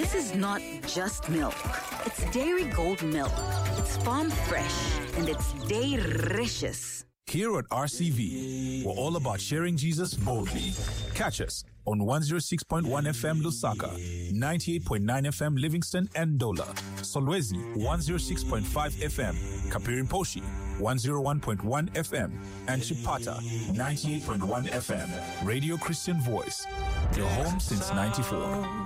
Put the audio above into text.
This is not just milk. It's Dairy Gold milk. It's farm fresh and it's delicious. Here at RCV, we're all about sharing Jesus boldly. Catch us on 106.1 FM Lusaka, 98.9 FM Livingston and Dola, Solwezi 106.5 FM, Kapirimposhi 101.1 FM, and Chipata 98.1 FM. Radio Christian Voice, your home since '94.